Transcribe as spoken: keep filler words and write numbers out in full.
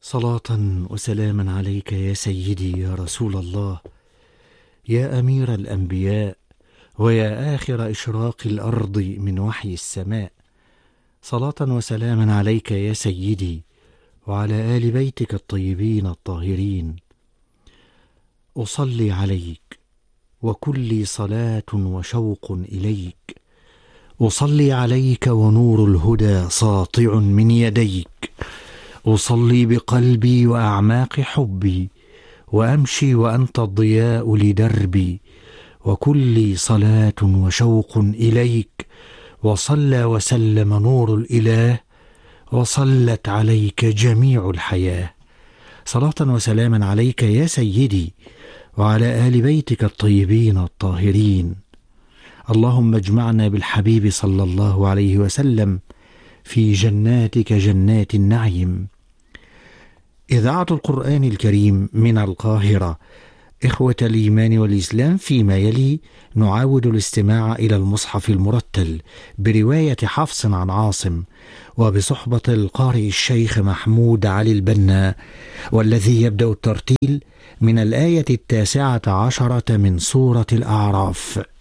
صلاة وسلاما عليك يا سيدي يا رسول الله، يا أمير الأنبياء، ويا آخر إشراق الأرض من وحي السماء. صلاة وسلاما عليك يا سيدي وعلى آل بيتك الطيبين الطاهرين. أصلي عليك وكلي صلاة وشوق إليك، أصلي عليك ونور الهدى ساطع من يديك، أصلي بقلبي وأعماق حبي، وأمشي وأنت الضياء لدربي، وكلي صلاة وشوق إليك، وصلى وسلم نور الإله، وصلت عليك جميع الحياة. صلاة وسلاما عليك يا سيدي وعلى آل بيتك الطيبين الطاهرين. اللهم اجمعنا بالحبيب صلى الله عليه وسلم في جناتك جنات النعيم. إذاعة القرآن الكريم من القاهرة. إخوة الإيمان والإسلام، فيما يلي نعاود الاستماع إلى المصحف المرتل برواية حفص عن عاصم، وبصحبة القارئ الشيخ محمود علي البنا، والذي يبدأ الترتيل من الآية التاسعة عشرة من سورة الأعراف.